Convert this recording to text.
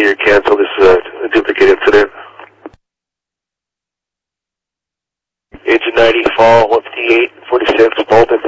you're canceled. This is a duplicate incident. Agent 90, fall 158, 46, Bolton.